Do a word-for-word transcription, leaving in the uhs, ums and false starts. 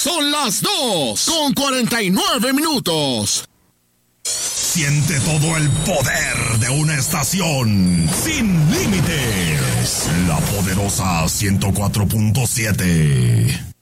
Son las dos con cuarenta y nueve minutos. Siente todo el poder de una estación sin límites. La poderosa ciento cuatro punto siete.